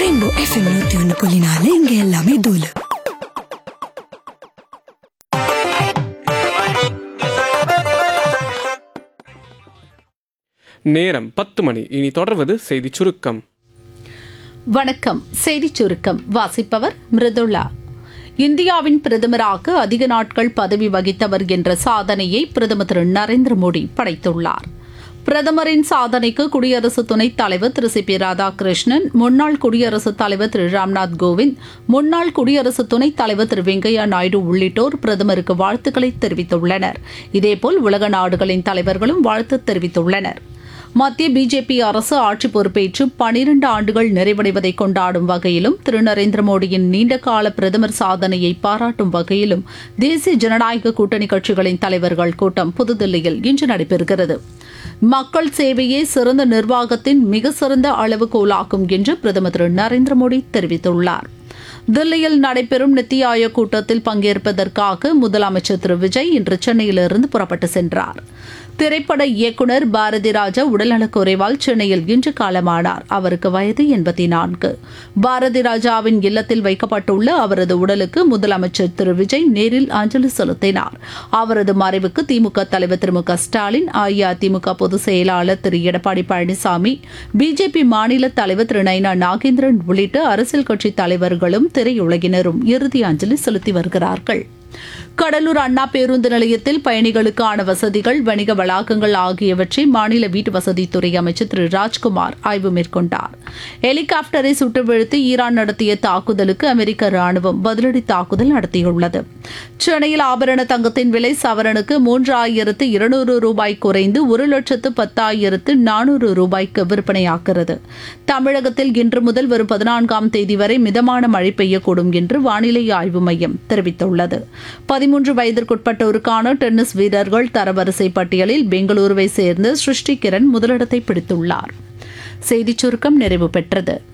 Rainbow FM 101.4 இங்க எல்லாமே தூளு. நேரம் 10 மணி. இனி தொடர்வது செய்தி சுருக்கம். வணக்கம். செய்தி சுருக்கம் வாசிப்பவர் மிருதுளா. இந்தியாவின் பிரதமராக அதிக நாட்கள் பதவி வகித்தவர் என்ற சாதனையை பிரதமர் திரு நரேந்திர மோடி படைத்துள்ளார். பிரதமரின் சாதனைக்கு குடியரசு துணைத் தலைவர் திரு சி.பி. ராதாகிருஷ்ணன், முன்னாள் குடியரசுத் தலைவர் திரு ராம்நாத் கோவிந்த், முன்னாள் குடியரசு துணைத் தலைவர் திரு வெங்கையா நாயுடு உள்ளிட்டோர் பிரதமருக்கு வாழ்த்துக்களை தெரிவித்துள்ளனர். இதேபோல் உலக நாடுகளின் தலைவர்களும் வாழ்த்து தெரிவித்துள்ளனர். மத்திய பிஜேபி அரசு ஆட்சி பொறுப்பேற்று 12 ஆண்டுகள் நிறைவடைவதை கொண்டாடும் வகையிலும் திரு நரேந்திர மோடியின் நீண்டகால பிரதமர் சாதனையை பாராட்டும் வகையிலும் தேசிய ஜனநாயக கூட்டணி கட்சிகளின் தலைவர்கள் கூட்டம் புதுதில்லியில் இன்று நடைபெறுகிறது. மக்கள் சேவையே சிறந்த நிர்வாகத்தின் மிக சிறந்த அளவுகோலாகும் என்று பிரதமர் திரு நரேந்திர மோடி தெரிவித்துள்ளார். தில்லியில் நடைபெறும் நித்தி ஆயோக் கூட்டத்தில் பங்கேற்பதற்காக முதலமைச்சர் திரு விஜய் இன்று சென்னையிலிருந்து புறப்பட்டு சென்றார். திரைப்பட இயக்குநர் பாரதி ராஜா உடல்நலக்குறைவால் சென்னையில் இன்று காலமானார். அவருக்கு வயது 84. பாரதி ராஜாவின் இல்லத்தில் வைக்கப்பட்டுள்ள அவரது உடலுக்கு முதலமைச்சர் திரு விஜய் நேரில் அஞ்சலி செலுத்தினார். அவரது மறைவுக்கு திமுக தலைவர் திரு மு க ஸ்டாலின், அஇஅதிமுக பொதுச் செயலாளர் திரு எடப்பாடி பழனிசாமி, பிஜேபி மாநில தலைவர் திரு நைனா நாகேந்திரன் உள்ளிட்ட அரசியல் கட்சி தலைவர்களும் திரையுலகினரும் இறுதி அஞ்சலி செலுத்தி வருகிறார்கள். கடலூர் அண்ணா பேருந்து நிலையத்தில் பயணிகளுக்கான வசதிகள், வணிக வளாகங்கள் ஆகியவற்றை மாநில வீட்டு வசதித்துறை அமைச்சர் திரு ராஜ்குமார் ஆய்வு மேற்கொண்டார். ஹெலிகாப்டரை சுட்டு வீழ்த்தி ஈரான் நடத்திய தாக்குதலுக்கு அமெரிக்க ராணுவம் பதிலடி தாக்குதல் நடத்தியுள்ளது. சென்னையில் ஆபரண தங்கத்தின் விலை சவரனுக்கு 3,200 ரூபாய் குறைந்து 1,10,400 ரூபாய்க்கு விற்பனையாகிறது. தமிழகத்தில் இன்று முதல் வரும் 14ஆம் தேதி வரை மிதமான மழை பெய்யக்கூடும் என்று வானிலை ஆய்வு மையம் தெரிவித்துள்ளது. 13 வயதிற்குட்பட்டோருக்கான டென்னிஸ் வீரர்கள் தரவரிசை பட்டியலில் பெங்களூருவை சேர்ந்த சிருஷ்டி கிரண் முதலிடத்தை பிடித்துள்ளார். செய்திச் சுருக்கம் நிறைவு பெற்றது.